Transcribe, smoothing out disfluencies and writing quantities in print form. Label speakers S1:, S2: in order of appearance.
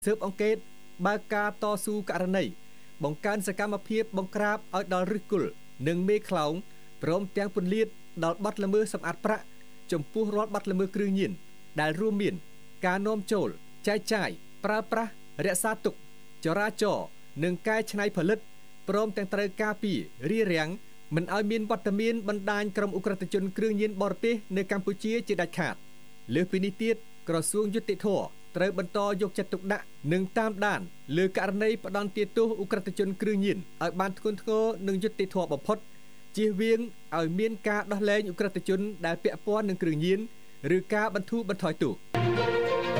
S1: ស៊ើបអង្កេតបើការតស៊ូករណីបង្កើនសកម្មភាពបង្ក្រាបឲ្យដល់ឫសគល់និងមេខ្លោងព្រមទាំងពន្លាតដល់បទល្មើសសម្អាតប្រាក់ចំពោះរាល់បទល្មើសគ្រឿងញៀនដែលរួមមានការនាំចូលចែកចាយប្រើប្រាស់រក្សាទុកចរាចរណ៍និងកែច្នៃផលិតព្រមទាំងត្រូវការពាររារាំងមិនឲ្យមានវត្តមានបណ្ដាញក្រុមឧក្រិដ្ឋជនគ្រឿងញៀនបរទេសនៅកម្ពុជាជាដាច់ខាតលើសពីនេះទៀតក្រសួងយុតិធម៌ត្រូវបន្តយកចិត្តទុកដាក់និងតាមដានលើករណីផ្ដន្ទាទោសឧក្រិដ្ឋជនគ្រឿងញៀនឲ្យបានធ្ងន់ធ្ងរនិងយុត្តិធម៌បំផុតជៀសវាងឲ្យមានការដោះលែងឧក្រិដ្ឋជនដែលពាក់ព័ន្ធនឹងគ្រឿងញៀនឬការបន្ធូរបន្ថយទោស